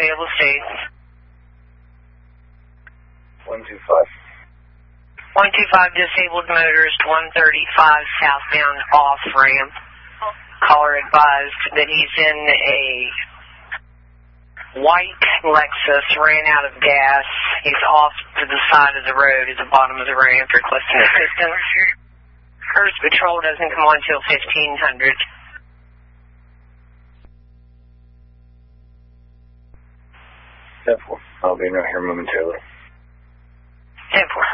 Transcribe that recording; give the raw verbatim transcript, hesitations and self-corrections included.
available states. one two five. one two five, disabled motorist, one thirty-five, southbound off-ramp. Caller advised that he's in a white Lexus, ran out of gas. He's off to the side of the road at the bottom of the ramp, requesting assistance. First patrol doesn't come on until fifteen hundred. ten four. I'll be right here momentarily. ten four.